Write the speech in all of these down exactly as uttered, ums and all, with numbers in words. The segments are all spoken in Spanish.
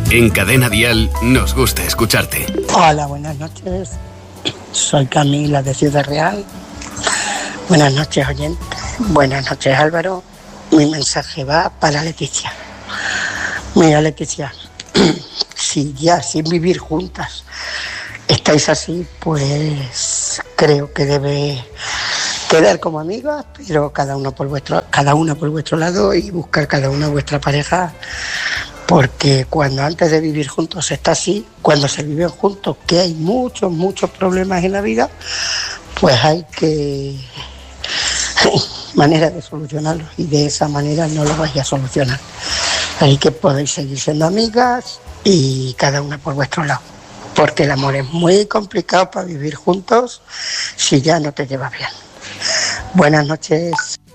En Cadena Dial nos gusta escucharte. Hola, buenas noches. Soy Camila de Ciudad Real. Buenas noches, oyentes. Buenas noches, Álvaro. Mi mensaje va para Leticia. Mira, Leticia, si ya sin vivir juntas estáis así, pues creo que debe quedar como amigas, pero cada uno por vuestro, cada una por vuestro lado y buscar cada una vuestra pareja. Porque cuando antes de vivir juntos se está así, cuando se viven juntos, que hay muchos, muchos problemas en la vida, pues hay que manera de solucionarlos y de esa manera no lo vais a solucionar. Así que podéis seguir siendo amigas y cada una por vuestro lado. Porque el amor es muy complicado para vivir juntos si ya no te llevas bien. Buenas noches.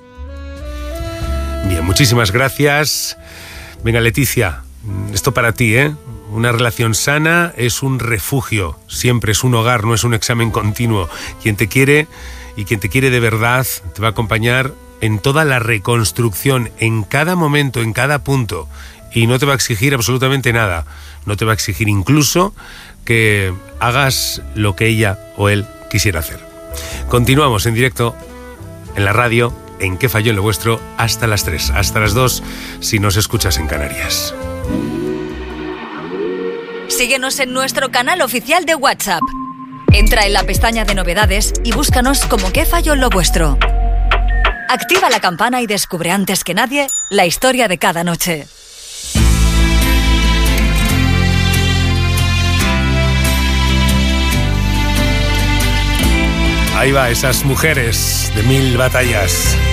Bien, muchísimas gracias. Venga, Leticia, esto para ti, ¿eh? Una relación sana es un refugio, siempre es un hogar, no es un examen continuo. Quien te quiere y quien te quiere de verdad te va a acompañar en toda la reconstrucción, en cada momento, en cada punto, y no te va a exigir absolutamente nada. No te va a exigir incluso que hagas lo que ella o él quisiera hacer. Continuamos en directo en la radio, en ¿Qué falló en lo vuestro? Hasta las tres, hasta las dos, si nos escuchas en Canarias. Síguenos en nuestro canal oficial de WhatsApp. Entra en la pestaña de novedades y búscanos como ¿Qué falló en lo vuestro? Activa la campana y descubre antes que nadie la historia de cada noche. Ahí va, esas mujeres de mil batallas.